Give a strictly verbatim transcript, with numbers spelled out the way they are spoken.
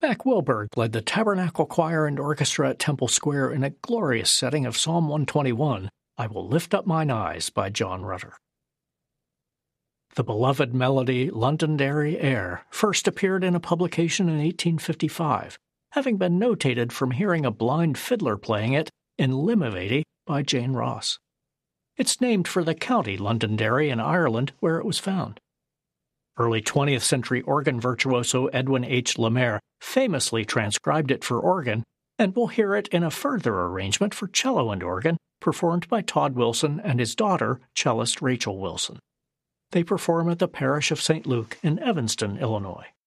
Mac Wilberg led the Tabernacle Choir and Orchestra at Temple Square in a glorious setting of Psalm one twenty-one, I Will Lift Up Mine Eyes by John Rutter. The beloved melody Londonderry Air first appeared in a publication in eighteen fifty-five, having been notated from hearing a blind fiddler playing it in Limavady by Jane Ross. It's named for the county Londonderry in Ireland where it was found. Early twentieth century organ virtuoso Edwin H. Lemaire famously transcribed it for organ, and we'll hear it in a further arrangement for cello and organ, performed by Todd Wilson and his daughter, cellist Rachel Wilson. They perform at the parish of Saint Luke in Evanston, Illinois.